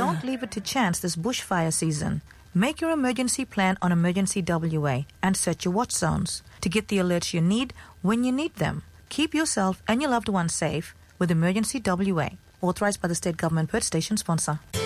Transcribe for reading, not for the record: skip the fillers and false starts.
Don't leave it to chance this bushfire season. Make your emergency plan on Emergency WA and set your watch zones to get the alerts you need when you need them. Keep yourself and your loved ones safe with Emergency WA. Authorised by the State Government Perth Station sponsor.